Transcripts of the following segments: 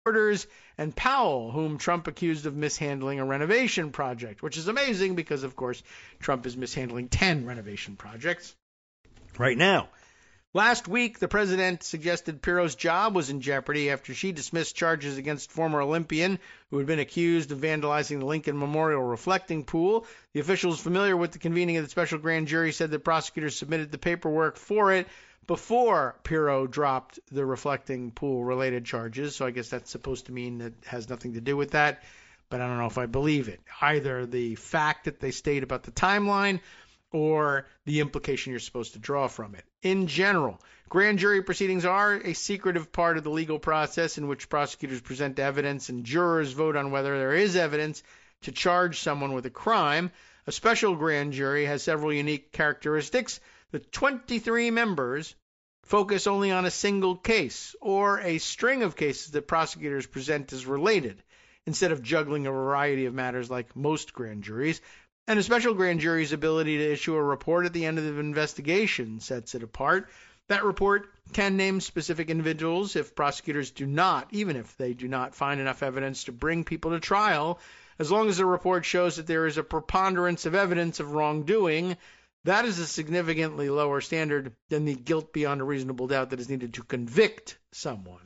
orders, and Powell, whom Trump accused of mishandling a renovation project, which is amazing because, of course, Trump is mishandling 10 renovation projects right now. Last week, the president suggested Pirro's job was in jeopardy after she dismissed charges against former Olympian who had been accused of vandalizing the Lincoln Memorial reflecting pool. The officials familiar with the convening of the special grand jury said that prosecutors submitted the paperwork for it before Pirro dropped the reflecting pool-related charges. So I guess that's supposed to mean that it has nothing to do with that. But I don't know if I believe it. Either the fact that they state about the timeline or the implication you're supposed to draw from it. In general, grand jury proceedings are a secretive part of the legal process in which prosecutors present evidence and jurors vote on whether there is evidence to charge someone with a crime. A special grand jury has several unique characteristics. The 23 members focus only on a single case or a string of cases that prosecutors present as related, instead of juggling a variety of matters like most grand juries. And a special grand jury's ability to issue a report at the end of the investigation sets it apart. That report can name specific individuals if prosecutors do not, even if they do not find enough evidence to bring people to trial. As long as the report shows that there is a preponderance of evidence of wrongdoing, that is a significantly lower standard than the guilt beyond a reasonable doubt that is needed to convict someone.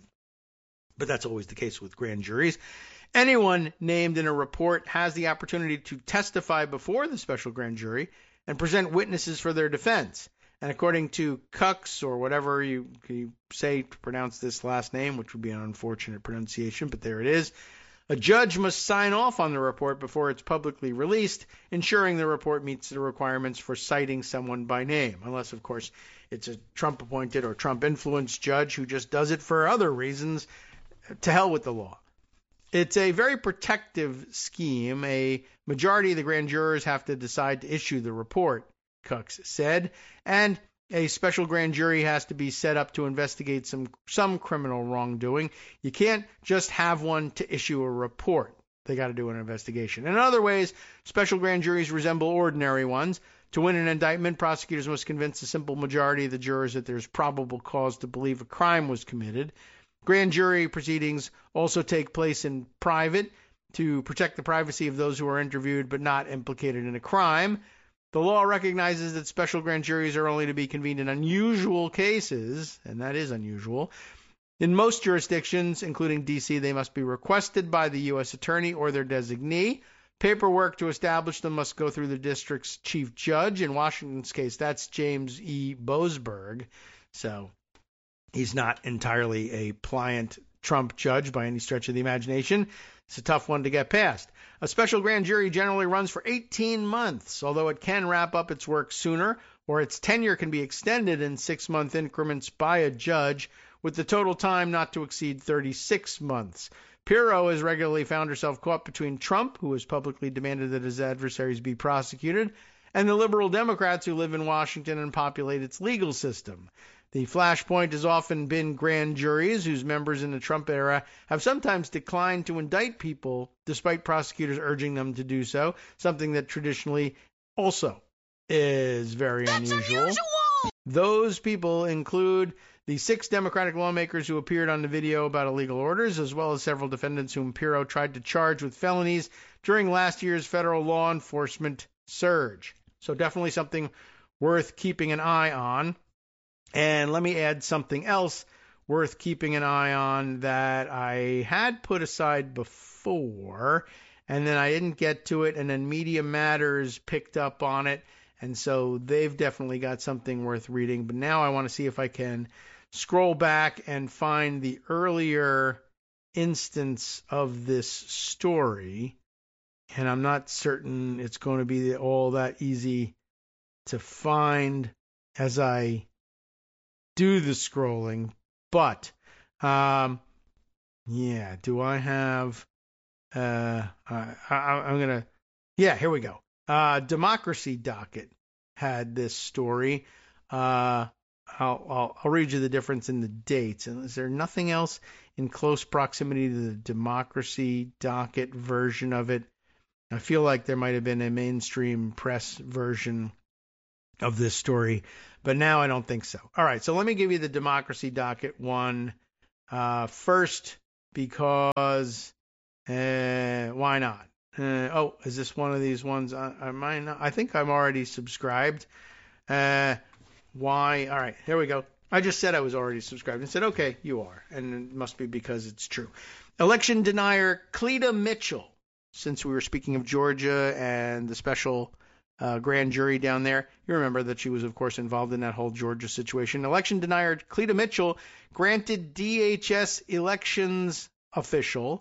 But that's always the case with grand juries. Anyone named in a report has the opportunity to testify before the special grand jury and present witnesses for their defense. And according to Cux, or whatever you say to pronounce this last name, which would be an unfortunate pronunciation, but there it is, a judge must sign off on the report before it's publicly released, ensuring the report meets the requirements for citing someone by name, unless, of course, it's a Trump-appointed or Trump-influenced judge who just does it for other reasons. To hell with the law. It's a very protective scheme. A majority of the grand jurors have to decide to issue the report, Cux said, and a special grand jury has to be set up to investigate some criminal wrongdoing. You can't just have one to issue a report. They got to do an investigation. In other ways, special grand juries resemble ordinary ones. To win an indictment, prosecutors must convince a simple majority of the jurors that there's probable cause to believe a crime was committed. Grand jury proceedings also take place in private to protect the privacy of those who are interviewed but not implicated in a crime. The law recognizes that special grand juries are only to be convened in unusual cases, and that is unusual. In most jurisdictions, including D.C., they must be requested by the U.S. attorney or their designee. Paperwork to establish them must go through the district's chief judge. In Washington's case, that's James E. Boasberg. So he's not entirely a pliant Trump judge by any stretch of the imagination. It's a tough one to get past. A special grand jury generally runs for 18 months, although it can wrap up its work sooner, or its tenure can be extended in 6-month increments by a judge, with the total time not to exceed 36 months. Pirro has regularly found herself caught between Trump, who has publicly demanded that his adversaries be prosecuted, and the liberal Democrats who live in Washington and populate its legal system. The flashpoint has often been grand juries whose members in the Trump era have sometimes declined to indict people despite prosecutors urging them to do so, something that traditionally also is very unusual. Those people include the 6 Democratic lawmakers who appeared on the video about illegal orders, as well as several defendants whom Pirro tried to charge with felonies during last year's federal law enforcement surge. So definitely something worth keeping an eye on. And let me add something else worth keeping an eye on that I had put aside before, and then I didn't get to it, and then Media Matters picked up on it, and so they've definitely got something worth reading. But now I want to see if I can scroll back and find the earlier instance of this story, and I'm not certain it's going to be all that easy to find as I do the scrolling, but do I have I'm gonna here we go. Democracy Docket had this story. I'll read you the difference in the dates. And is there nothing else in close proximity to the Democracy Docket version of it? I feel like there might have been a mainstream press version of this story, but now I don't think so. All right, so let me give you the Democracy Docket one first, because why not? Is this one of these ones? I might not. I think I'm already subscribed. Why? All right, here we go. I just said I was already subscribed and said, okay, you are. And it must be because it's true. Election denier Cleta Mitchell, since we were speaking of Georgia and the special grand jury down there, you remember that she was, of course, involved in that whole Georgia situation. Election denier Cleta Mitchell granted DHS elections official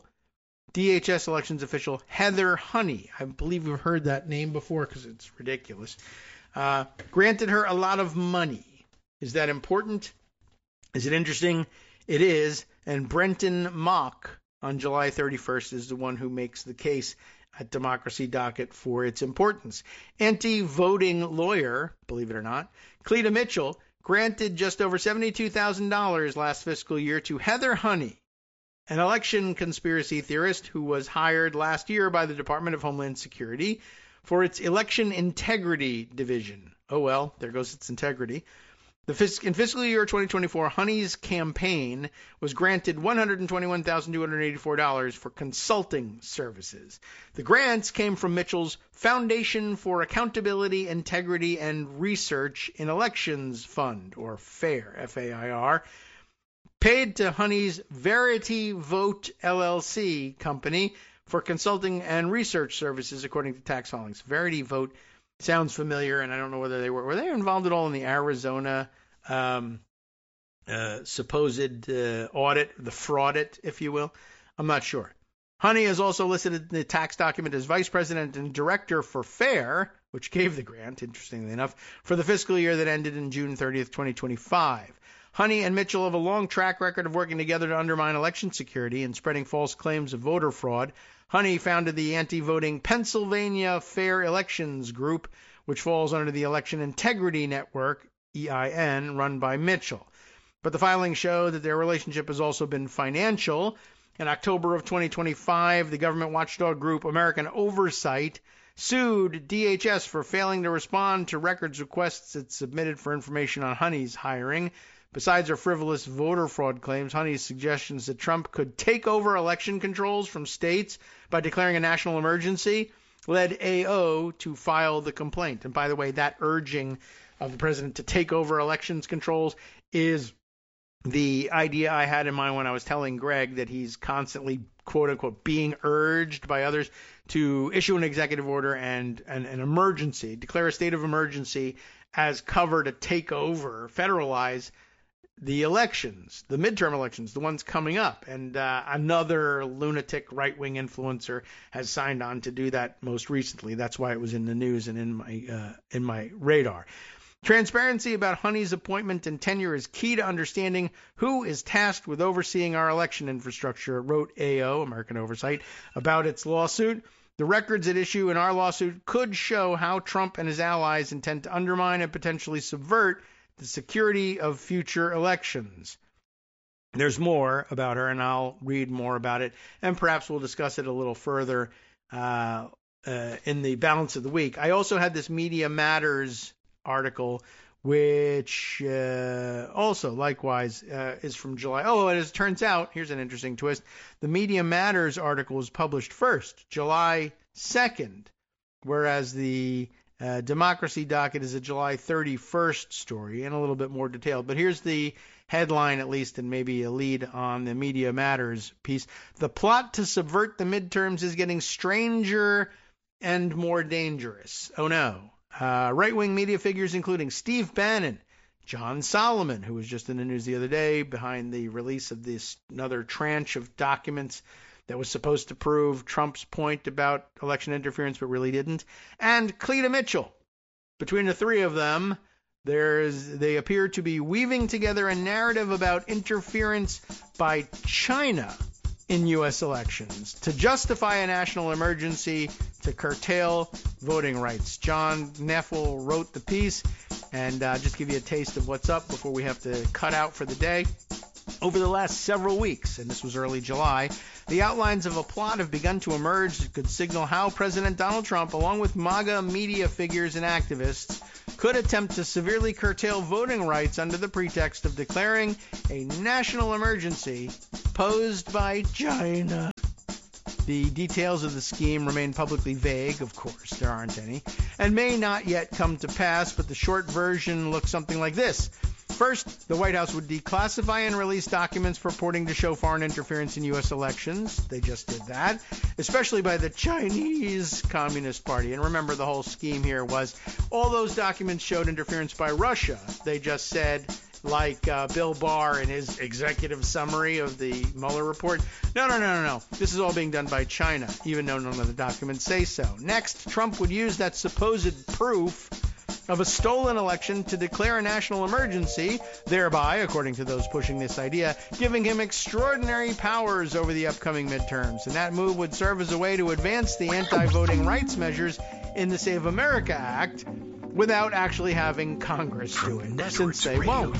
Heather Honey. I believe we've heard that name before because it's ridiculous. Granted her a lot of money. Is that important? Is it interesting? It is. And Brenton Mock on July 31st is the one who makes the case at Democracy Docket for its importance. Anti-voting lawyer, believe it or not, Cleta Mitchell, granted just over $72,000 last fiscal year to Heather Honey, an election conspiracy theorist who was hired last year by the Department of Homeland Security for its election integrity division. Oh, well, there goes its integrity. In fiscal year 2024, Honey's campaign was granted $121,284 for consulting services. The grants came from Mitchell's Foundation for Accountability, Integrity, and Research in Elections Fund, or FAIR, F-A-I-R, paid to Honey's Verity Vote LLC company for consulting and research services, according to tax filings. Verity Vote sounds familiar, and I don't know whether they were they involved at all in the Arizona supposed audit, the fraudit, if you will. I'm not sure. Honey is also listed in the tax document as vice president and director for FAIR, which gave the grant, interestingly enough, for the fiscal year that ended in June 30th, 2025. Honey and Mitchell have a long track record of working together to undermine election security and spreading false claims of voter fraud. Honey founded the anti-voting Pennsylvania Fair Elections Group, which falls under the Election Integrity Network, EIN, run by Mitchell. But the filings show that their relationship has also been financial. In October of 2025, the government watchdog group American Oversight sued DHS for failing to respond to records requests it submitted for information on Honey's hiring. Besides her frivolous voter fraud claims, Honey's suggestions that Trump could take over election controls from states by declaring a national emergency led AO to file the complaint. And by the way, that urging of the president to take over elections controls is the idea I had in mind when I was telling Greg that he's constantly, quote unquote, being urged by others to issue an executive order and an emergency, declare a state of emergency as cover to take over, federalize the elections, the midterm elections, the ones coming up. And another lunatic right-wing influencer has signed on to do that most recently. That's why it was in the news and in my radar. Transparency about Honey's appointment and tenure is key to understanding who is tasked with overseeing our election infrastructure, wrote AO, American Oversight, about its lawsuit. The records at issue in our lawsuit could show how Trump and his allies intend to undermine and potentially subvert the security of future elections. There's more about her, and I'll read more about it, and perhaps we'll discuss it a little further in the balance of the week. I also had this Media Matters article, which also likewise is from July. Oh, and as it turns out, here's an interesting twist. The Media Matters article was published first, July 2nd, whereas the Democracy Docket is a July 31st story and a little bit more detailed. But here's the headline, at least, and maybe a lead on the Media Matters piece. The plot to subvert the midterms is getting stranger and more dangerous. Oh, no. Right-wing media figures, including Steve Bannon, John Solomon, who was just in the news the other day behind the release of this another tranche of documents that was supposed to prove Trump's point about election interference, but really didn't, and Cleta Mitchell. Between the three of them, they appear to be weaving together a narrative about interference by China in U.S. elections to justify a national emergency to curtail voting rights. John Neffel wrote the piece, and just give you a taste of what's up before we have to cut out for the day. Over the last several weeks, and this was early July, the outlines of a plot have begun to emerge that could signal how President Donald Trump, along with MAGA media figures and activists, could attempt to severely curtail voting rights under the pretext of declaring a national emergency posed by China. The details of the scheme remain publicly vague, of course, there aren't any, and may not yet come to pass, but the short version looks something like this. First, the White House would declassify and release documents purporting to show foreign interference in U.S. elections. They just did that, especially by the Chinese Communist Party. And remember, the whole scheme here was all those documents showed interference by Russia. They just said, like Bill Barr in his executive summary of the Mueller report, no. This is all being done by China, even though none of the documents say so. Next, Trump would use that supposed proof of a stolen election to declare a national emergency, thereby, according to those pushing this idea, giving him extraordinary powers over the upcoming midterms. And that move would serve as a way to advance the anti-voting rights measures in the Save America Act without actually having Congress do it, since they won't.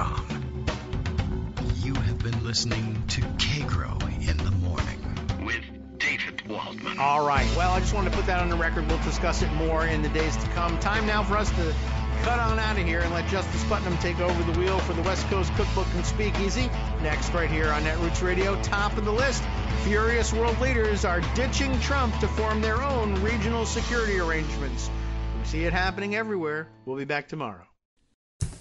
You have been listening to K-Grow in the Morning with David Waldman. All right. Well, I just wanted to put that on the record. We'll discuss it more in the days to come. Time now for us to cut on out of here and let Justice Putnam take over the wheel for the West Coast Cookbook and Speakeasy. Next, right here on Netroots Radio, top of the list, furious world leaders are ditching Trump to form their own regional security arrangements. We see it happening everywhere. We'll be back tomorrow.